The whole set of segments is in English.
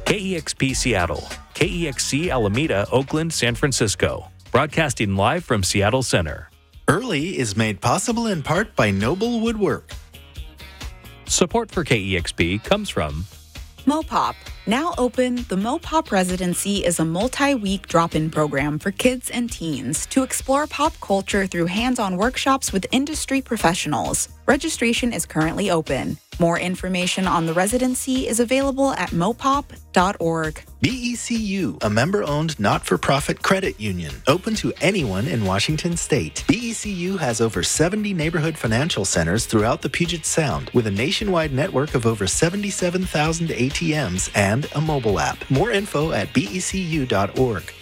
KEXP Seattle, KEXC Alameda, Oakland, San Francisco. Broadcasting live from Seattle Center. Early is made possible in part by Noble Woodwork. Support for KEXP comes from Mopop. Now open, the Mopop Residency is a multi-week drop-in program for kids and teens to explore pop culture through hands-on workshops with industry professionals. Registration is currently open. More information on the residency is available at mopop.org. BECU, a member-owned not-for-profit credit union, open to anyone in Washington State. BECU has over 70 neighborhood financial centers throughout the Puget Sound, with a nationwide network of over 77,000 ATMs and a mobile app. More info at becu.org.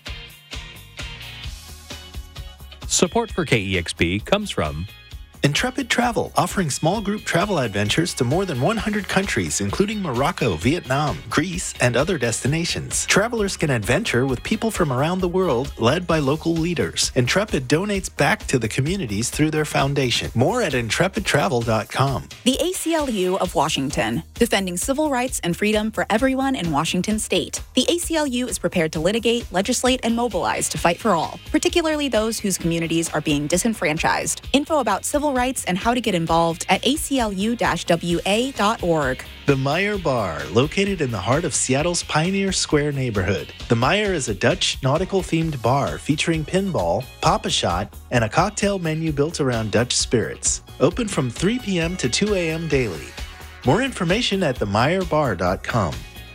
Support for KEXP comes from Intrepid Travel, offering small group travel adventures to more than 100 countries, including Morocco, Vietnam, Greece, and other destinations. Travelers can adventure with people from around the world, led by local leaders. Intrepid donates back to the communities through their foundation. More at intrepidtravel.com. The ACLU of Washington, defending civil rights and freedom for everyone in Washington State. The ACLU is prepared to litigate, legislate, and mobilize to fight for all, particularly those whose communities are being disenfranchised. Info about civil rights and how to get involved at aclu-wa.org. The Meyer Bar, located in the heart of Seattle's Pioneer Square neighborhood. The Meyer is a Dutch nautical-themed bar featuring pinball, Pop-A-Shot, and a cocktail menu built around Dutch spirits. Open from 3 p.m. to 2 a.m. daily. More information at themeyerbar.com.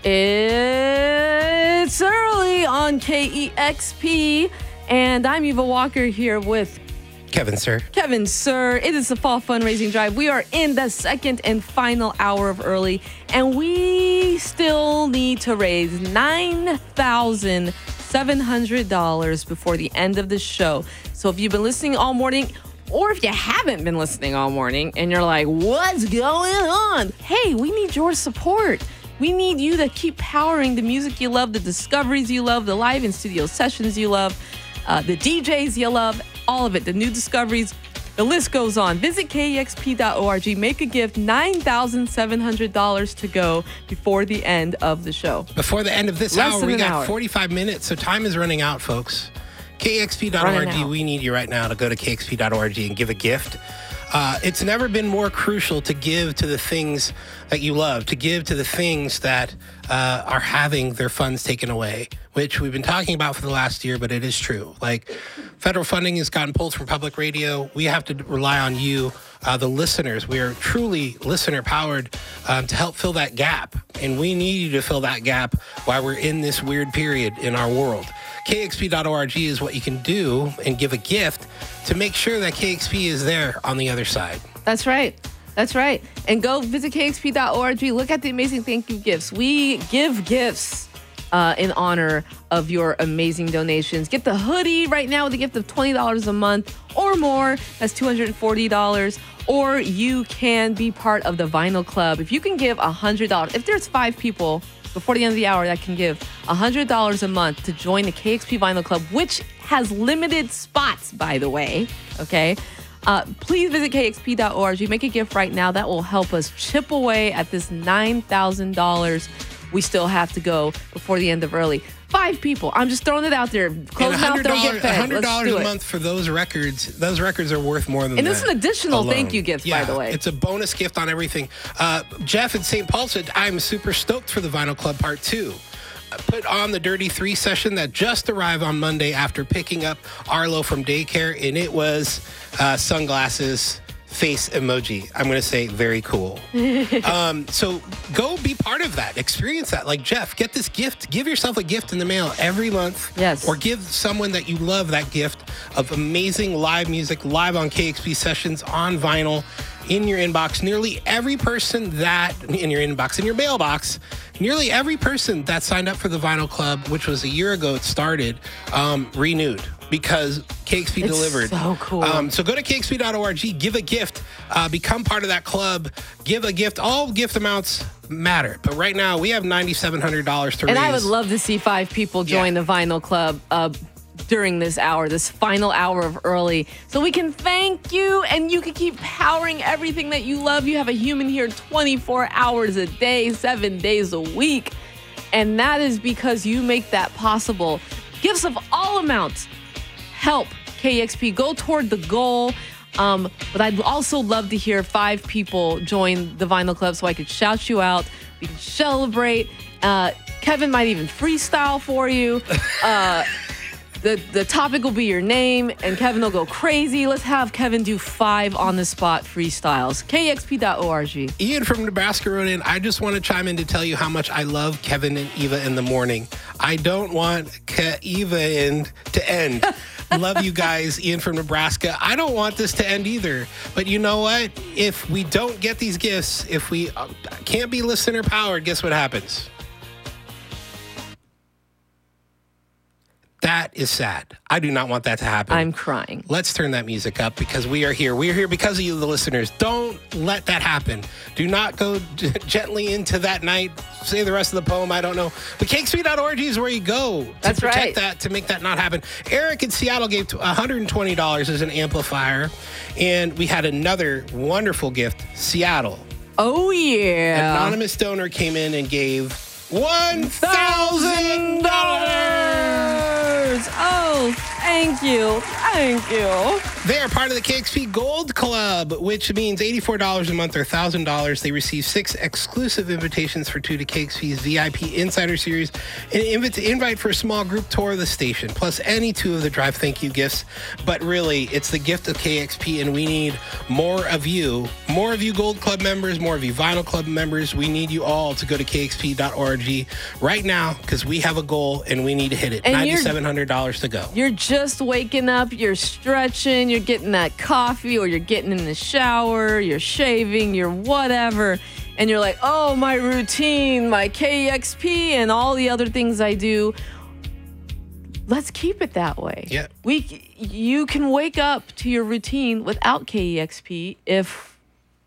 It's early on KEXP, and I'm Eva Walker here with Kevin Sir. It is the Fall Fundraising Drive. We are in the second and final hour of early, and we still need to raise $9,700 before the end of the show. So if you've been listening all morning, or if you haven't been listening all morning and you're like, what's going on? Hey, we need your support. We need you to keep powering the music you love, the discoveries you love, the live and studio sessions you love, the DJs you love, all of it, the new discoveries. The list goes on. Visit KEXP.org. Make a gift, $9,700 to go before the end of the show. Before the end of this hour, we got 45 minutes, so time is running out, folks. KEXP.org, we need you right now to go to KEXP.org and give a gift. It's never been more crucial to give to the things that you love, to give to the things that are having their funds taken away, which we've been talking about for the last year, but it is true. Like, federal funding has gotten pulled from public radio. We have to rely on you, the listeners. We are truly listener-powered to help fill that gap, and we need you to fill that gap while we're in this weird period in our world. KEXP.org is what you can do and give a gift to make sure that KEXP is there on the other side. That's right. That's right. And go visit KEXP.org. Look at the amazing thank you gifts. We give gifts in honor of your amazing donations. Get the hoodie right now with a gift of $20 a month or more. That's $240. Or you can be part of the Vinyl Club. If you can give $100, if there's 5 people before the end of the hour that can give $100 a month to join the KEXP Vinyl Club, which has limited spots, by the way, okay? Please visit KEXP.org. Make a gift right now. That will help us chip away at this $9,000 we still have to go before the end of early. 5 people. I'm just throwing it out there. Close mouth, don't get fed. $100 a month for those records. Those records are worth more than that. And this is an additional thank you gift, by the way. It's a bonus gift on everything. Jeff in St. Paul said, I'm super stoked for the Vinyl Club Part 2. Put on the Dirty 3 session that just arrived on Monday after picking up Arlo from daycare, and it was sunglasses, face emoji. I'm going to say very cool. So go be part of that. Experience that. Like Jeff, get this gift. Give yourself a gift in the mail every month. Yes. Or give someone that you love that gift of amazing live music, live on KEXP sessions, on vinyl, in your inbox. Nearly every person that, in your inbox, in your mailbox, nearly every person that signed up for the Vinyl Club, which was a year ago it started, renewed. Because KEXP delivered. So cool. So go to KEXP.org, give a gift, become part of that club, give a gift. All gift amounts matter. But right now, we have $9,700 to raise. And I would love to see 5 people join the Vinyl Club during this hour, this final hour of early, so we can thank you and you can keep powering everything that you love. You have a human here 24 hours a day, 7 days a week. And that is because you make that possible. Gifts of all amounts help KEXP go toward the goal. But I'd also love to hear 5 people join the Vinyl Club so I could shout you out. We can celebrate. Kevin might even freestyle for you. The topic will be your name, and Kevin will go crazy. Let's have Kevin do 5 on-the-spot freestyles. KEXP.org. Ian from Nebraska wrote in, I just want to chime in to tell you how much I love Kevin and Eva in the morning. I don't want Eva to end. Love you guys, Ian from Nebraska. I don't want this to end either. But you know what? If we don't get these gifts, if we can't be listener powered, guess what happens? That is sad. I do not want that to happen. I'm crying. Let's turn that music up because we are here. We are here because of you, the listeners. Don't let that happen. Do not go gently into that night. Say the rest of the poem. I don't know. But KEXP.org is where you go to protect that, to make that not happen. Eric in Seattle gave $120 as an amplifier. And we had another wonderful gift, Seattle. Oh, yeah. Anonymous donor came in and gave $1,000. Oh, thank you. Thank you. They are part of the KEXP Gold Club, which means $84 a month or $1,000. They receive 6 exclusive invitations for 2 to KEXP's VIP Insider Series, an invite for a small group tour of the station, plus any 2 of the Drive Thank You gifts. But really, it's the gift of KEXP, and we need more of you. More of you Gold Club members, more of you Vinyl Club members. We need you all to go to KEXP.org right now because we have a goal and we need to hit it. $9,700 to go. You're just waking up, you're stretching, you're getting that coffee, or you're getting in the shower, you're shaving, you're whatever, and you're like, oh, my routine, my KEXP, and all the other things I do. Let's keep it that way. Yeah. You can wake up to your routine without KEXP if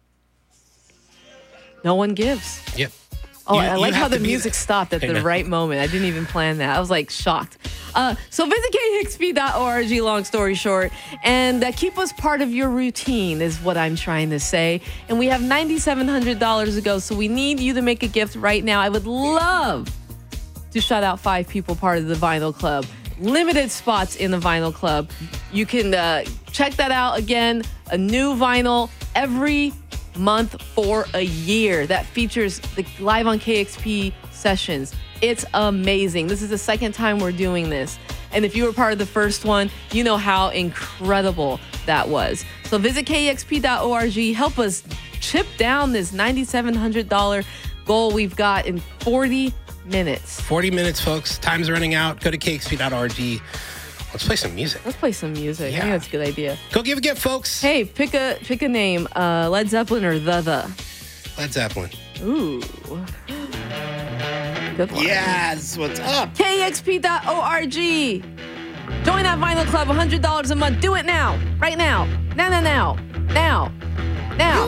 no one gives. Yep. Oh, I like how the music stopped at the right moment. I didn't even plan that. I was like shocked. So visit KEXP.org, long story short, and keep us part of your routine is what I'm trying to say. And we have $9,700 to go, so we need you to make a gift right now. I would love to shout out 5 people part of the Vinyl Club. Limited spots in the Vinyl Club. You can check that out again. A new vinyl every month for a year that features the live on KEXP sessions. It's amazing. This is the second time we're doing this. And if you were part of the first one, you know how incredible that was. So visit KEXP.org. Help us chip down this $9,700 goal we've got in 40 minutes. 40 minutes, folks. Time's running out. Go to KEXP.org. Let's play some music. Let's play some music. Yeah. I think that's a good idea. Go give a gift, folks. Hey, pick a name. Led Zeppelin or the. Led Zeppelin. Ooh. Good one. Yes, what's up? KEXP.org. Join that Vinyl Club, $100 a month. Do it now. Right now. Now.